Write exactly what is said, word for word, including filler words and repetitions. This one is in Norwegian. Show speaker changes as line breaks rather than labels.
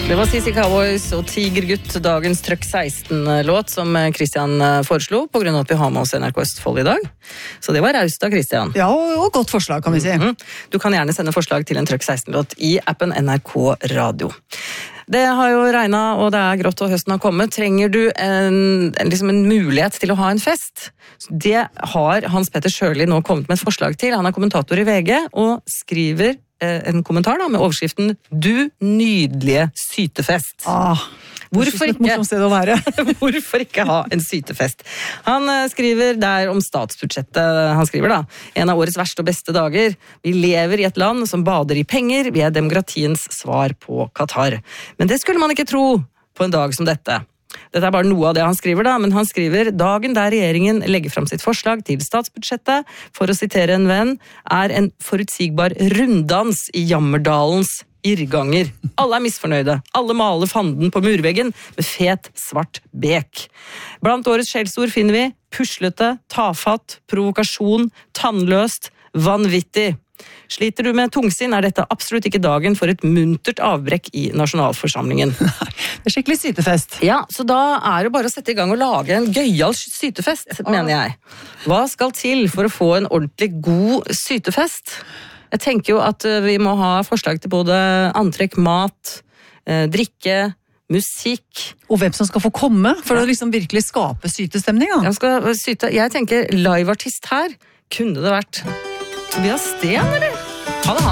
Det var Sissy Cowboys og Tigergutt, dagens Trøkk seksten-låt som Christian foreslo, på grunn av at vi har med oss N R K Østfold i dag. Så det var raust av Christian.
Ja, og godt forslag, kan vi si.
Mm-hmm. Du kan gjerne sende forslag til en Trøkk seksten-låt i appen N R K Radio. Det har jo regnet, og det er grått, og høsten har kommet. Trenger du en, en, liksom en mulighet til å ha en fest? Det har Hans Petter Sjøli nå kommet med et forslag til. Han er kommentator i V G, og skriver en kommentar da, med overskriften «Du nydelige sytefest».
Ah,
hvorfor ikke,
sted å være.
hvorfor ikke ha en sytefest? Han skriver der om statsbudsjettet, han skriver da, en av årets verste og beste dager. Vi lever i et land som bader i penger, vi er demokratiens svar på Qatar. Men det skulle man ikke tro på en dag som dette. Dette er bare noe av det han skriver da, men han skriver dagen der regjeringen legger fram sitt forslag til statsbudsjettet, for å sitere en venn, er en forutsigbar runddans i jammerdalens irrganger. Alle er misfornøyde. Alle maler fanden på murveggen med fet, svart bek. Blant årets skjellsord finner vi puslete, tafatt, provokasjon, tannløst, vanvittig. Sliter du med tungsinn, er dette absolutt ikke dagen for et muntert avbrekk i nasjonalforsamlingen.
Nei, det er skikkelig sytefest.
Ja, så da er det bare å sette i gang og lage en gøyal sytefest, mener jeg. Hva skal til for å få en ordentlig god sytefest? Jeg tenker jo at vi må ha forslag til både antrekk, mat, drikke, musikk.
Og hvem som skal få komme, for ja. Å liksom virkelig skape sytestemning. Da.
Jeg, skal syte. Jeg tenker liveartist her kunne det vært Tobias Sten, eller? Ha det, ha.